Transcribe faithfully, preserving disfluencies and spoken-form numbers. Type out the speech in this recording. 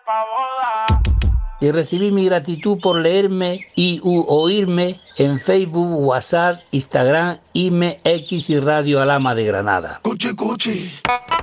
Y recibí mi gratitud por leerme y u oírme en Facebook, WhatsApp, Instagram, I M E, X y Radio Alama de Granada. Cuchi, cuchi.